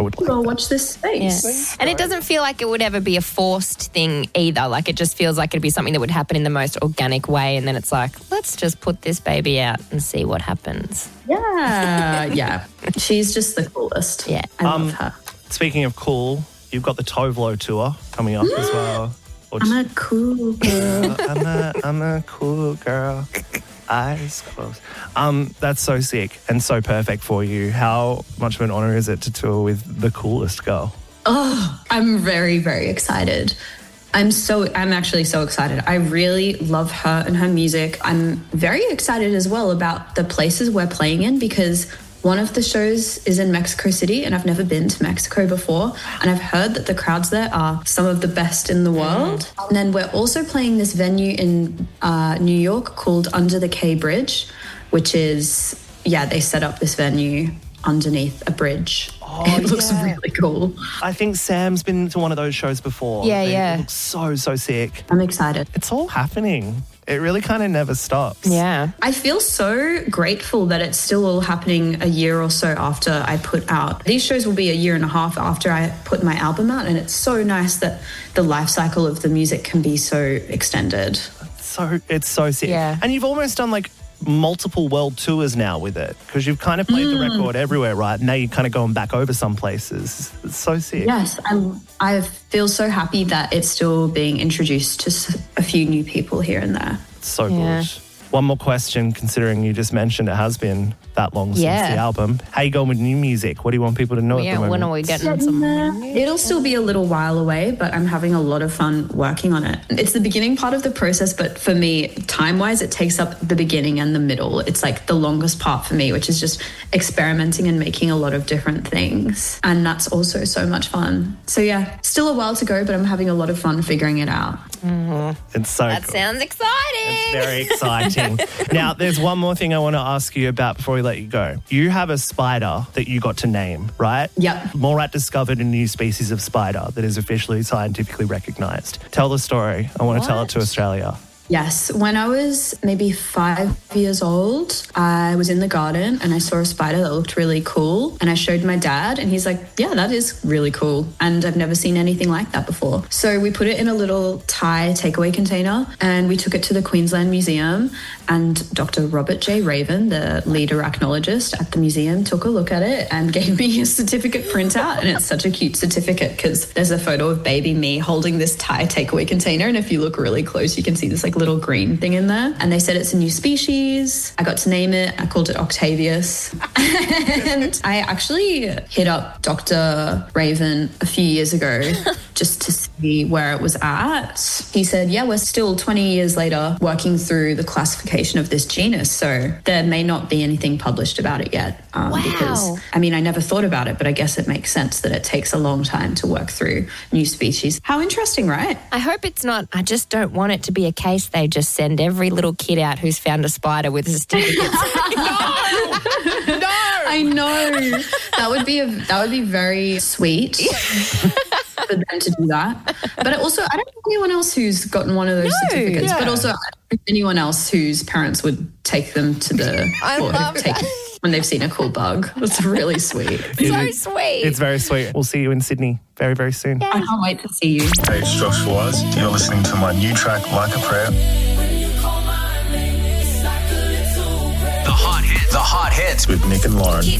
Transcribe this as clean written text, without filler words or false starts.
would like Go that. watch this space. Yeah. And it doesn't feel like it would ever be a forced thing either. Like it just feels like it'd be something that would happen in the most organic way. And then it's like, let's just put this baby out and see what happens. Yeah. She's just the coolest. Yeah. I love her. Speaking of cool, you've got the Tovlo tour coming up as well. I'm a cool girl. I'm a cool girl. Eyes closed. That's so sick and so perfect for you. How much of an honour is it to tour with the coolest girl? Oh, I'm very, very excited. I'm actually so excited. I really love her and her music. I'm very excited as well about the places we're playing in because one of the shows is in Mexico City and I've never been to Mexico before. And I've heard that the crowds there are some of the best in the world. And then we're also playing this venue in New York called Under the K Bridge, which is, they set up this venue underneath a bridge. Oh, it looks really cool. I think Sam's been to one of those shows before. Yeah. It looks so, so sick. I'm excited. It's all happening. It really kind of never stops. Yeah. I feel so grateful that it's still all happening a year or so after I put out. These shows will be a year and a half after I put my album out, and it's so nice that the life cycle of the music can be so extended. It's so sick. Yeah. And you've almost done like multiple world tours now with it because you've kind of played the record everywhere, right? Now you're kind of going back over some places. It's so sick. Yes, I feel so happy that it's still being introduced to a few new people here and there. It's so good. One more question, considering you just mentioned it has been that long since the album. How you going with new music? What do you want people to know at the moment? When are we getting some? It'll still be a little while away, but I'm having a lot of fun working on it. It's the beginning part of the process, but for me, time-wise, it takes up the beginning and the middle. It's like the longest part for me, which is just experimenting and making a lot of different things. And that's also so much fun. So yeah, still a while to go, but I'm having a lot of fun figuring it out. It's so That cool. sounds exciting. It's very exciting. Now, there's one more thing I want to ask you about before we let you go. You have a spider that you got to name, right? Yep. Morat discovered a new species of spider that is officially scientifically recognised. Tell the story. I want to tell it to Australia. Yes. When I was maybe 5 years old, I was in the garden and I saw a spider that looked really cool. And I showed my dad and he's like, yeah, that is really cool. And I've never seen anything like that before. So we put it in a little Thai takeaway container and we took it to the Queensland Museum. And Dr. Robert J. Raven, the lead arachnologist at the museum, took a look at it and gave me a certificate printout. And it's such a cute certificate because there's a photo of baby me holding this Thai takeaway container. And if you look really close, you can see this like little green thing in there. And they said it's a new species. I got to name it. I called it Octavius. And I actually hit up Dr. Raven a few years ago just to see where it was at. He said, yeah, we're still 20 years later working through the classification of this genus. So there may not be anything published about it yet. Because, I mean, I never thought about it, but I guess it makes sense that it takes a long time to work through new species. How interesting, right? I hope it's not. I just don't want it to be a case they just send every little kid out who's found a spider with certificates. No! I know. That would be very sweet for them to do that. But also, I don't know anyone else who's gotten one of those certificates. Yeah. But also, I don't know anyone else whose parents would take them to the when they've seen a cool bug. It's really sweet. So sweet. It's very sweet. We'll see you in Sydney very, very soon. I can't wait to see you. Hey, it's Josh Schwartz. You're listening to my new track, Like a Prayer. The hot hits with Nick and Lauren.